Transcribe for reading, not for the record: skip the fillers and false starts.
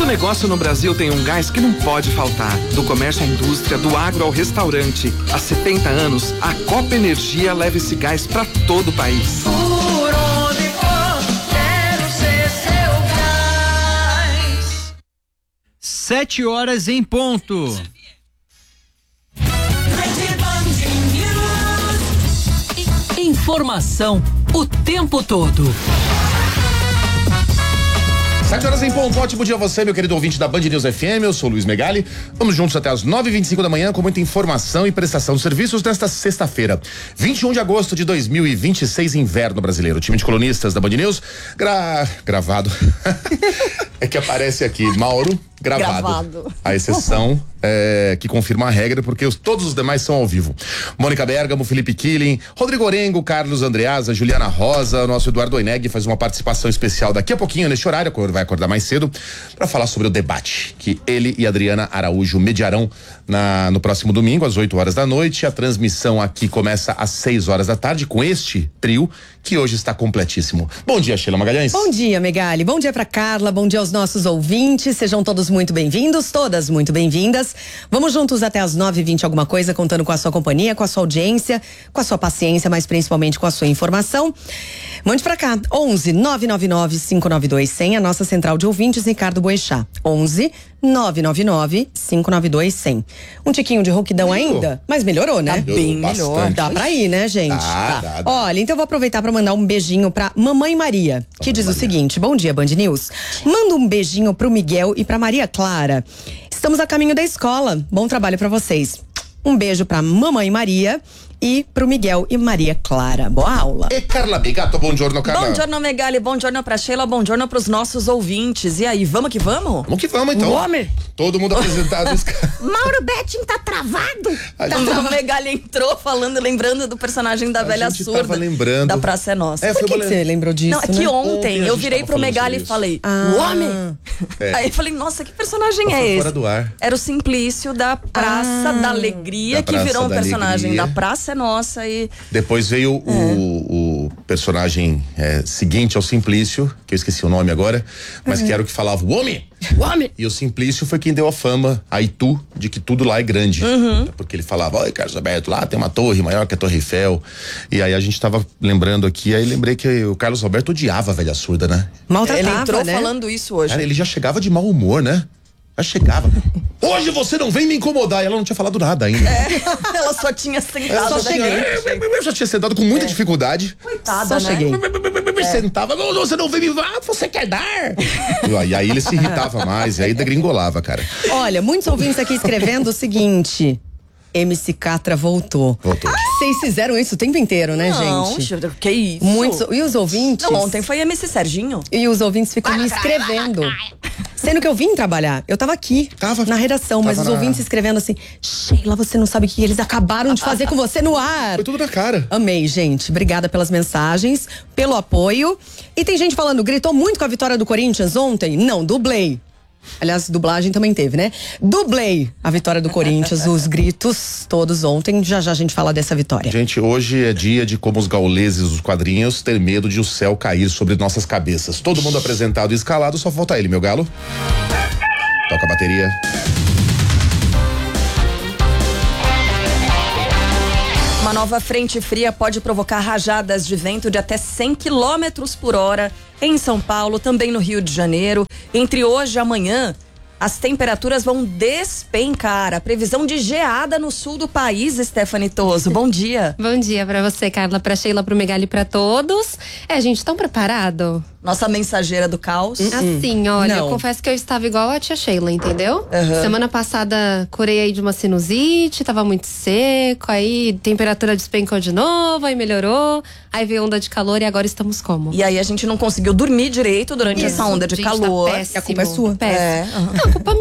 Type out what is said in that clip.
negócio no Brasil tem um gás que não pode faltar. Do comércio à indústria, do agro ao restaurante. Há 70 anos, a Copa Energia leva esse gás para todo o país. Por onde for, quero ser seu gás. 7h em ponto. Informação o tempo todo. 7h em ponto, ótimo dia a você, meu querido ouvinte da Band News FM, eu sou o Luiz Megali. Vamos juntos até as 9h25 da manhã com muita informação e prestação de serviços nesta sexta-feira, 21 de agosto de 2026, inverno brasileiro. O time de colunistas da Band News, gravado, é que aparece aqui, Mauro, gravado. A exceção que confirma a regra, porque todos os demais são ao vivo. Mônica Bergamo, Felipe Killing, Rodrigo Orengo, Carlos Andreasa, Juliana Rosa, o nosso Eduardo Oineg faz uma participação especial daqui a pouquinho, neste horário, quando vai acordar mais cedo, para falar sobre o debate que ele e Adriana Araújo mediarão no próximo domingo, às 8h da noite. A transmissão aqui começa às 6h da tarde, com este trio, que hoje está completíssimo. Bom dia, Sheila Magalhães. Bom dia, Megali. Bom dia pra Carla, bom dia aos nossos ouvintes. Sejam todos muito bem-vindos, todas muito bem-vindas. Vamos juntos até as 9h20 alguma coisa, contando com a sua companhia, com a sua audiência, com a sua paciência, mas principalmente com a sua informação. Mande pra cá, 11 999 592 100, a nossa central de ouvintes, Ricardo Boechat. 11 999 592 100. Um tiquinho de rouquidão ainda, mas melhorou, né? Melhorou bem bastante. melhor. Dá pra ir, né, gente? Dá. Olha, então eu vou aproveitar pra mandar um beijinho pra Mamãe Maria, que diz o seguinte: bom dia, Band News. Manda um beijinho pro Miguel e pra Maria Clara. Estamos a caminho da escola. Bom trabalho pra vocês. Um beijo pra Mamãe Maria e pro Miguel e Maria Clara. Boa aula. E Carla Bigato, bom giorno, Carla. Bom giorno, Megali, bom giorno pra Sheila, bom giorno pros nossos ouvintes. E aí, vamos que vamos? Vamos que vamos, então. O homem. Todo mundo apresentado. Mauro Betting tá travado. O Megali entrou falando, lembrando do personagem da velha gente surda. tava lembrando. Da Praça é Nossa. Por que você lembrou disso? Não, é que né? ontem a eu gente virei tava pro falando Megali sobre e falei, Ah. o homem? Aí eu falei, nossa, que personagem é esse? Fora do ar. Era o Simplício da Praça da Alegria, Da que Praça virou um da personagem Alegria. da Praça é Nossa e... Depois veio o personagem seguinte ao Simplício, que eu esqueci o nome agora, mas que era o que falava o homem. O homem! E o Simplício foi quem deu a fama a Itu de que tudo lá é grande. Porque ele falava, olha, Carlos Alberto, lá tem uma torre maior que a Torre Eiffel. E aí a gente tava lembrando aqui, aí lembrei que o Carlos Alberto odiava a velha surda, né? Maltratava, Ele entrou né? falando isso hoje. Cara, ele já chegava de mau humor, né? Já chegava. Hoje você não vem me incomodar. E ela não tinha falado nada ainda. Ela só tinha sentado. Ela só cheguei. Eu já tinha sentado com muita dificuldade. Coitada, Só né? cheguei. Sentava, você não vem me. Ah, você quer dar? E aí ele se irritava mais, e aí degringolava, cara. Olha, muitos ouvintes aqui escrevendo o seguinte: MC Catra voltou. Voltou. Vocês fizeram isso o tempo inteiro, né, Não, gente? que isso? Muitos, e os ouvintes? Não, ontem foi MC Serginho. E os ouvintes ficam me escrevendo. Sendo que eu vim trabalhar. Eu tava aqui, na redação, mas os ouvintes escrevendo assim: Sheila, você não sabe o que eles acabaram de fazer com você no ar. Foi tudo na cara. Amei, gente. Obrigada pelas mensagens, pelo apoio. E tem gente falando, gritou muito com a vitória do Corinthians ontem? Não, dublei. Aliás, dublagem também teve, né? Dublei a vitória do Corinthians, os gritos todos ontem. Já já a gente fala dessa vitória. Gente, hoje é dia de como os gauleses dos quadrinhos ter medo de o céu cair sobre nossas cabeças. Todo mundo apresentado e escalado, só falta ele, meu galo. Toca a bateria. Uma nova frente fria pode provocar rajadas de vento de até 100 km por hora em São Paulo, também no Rio de Janeiro. Entre hoje e amanhã, as temperaturas vão despencar. A previsão de geada no sul do país, Stephanie Toso. Bom dia. Bom dia pra você, Carla, pra Sheila, pro Megali e pra todos. Gente, tão preparado? Nossa mensageira do caos. Assim, olha, Não. eu confesso que eu estava igual a tia Sheila, entendeu? Semana passada curei aí de uma sinusite, tava muito seco, aí temperatura despencou de novo, aí melhorou, aí veio onda de calor e agora estamos como? E aí a gente não conseguiu dormir direito durante essa onda de Gente, tá calor. péssimo, A culpa é sua. Péssimo. É. Não, a culpa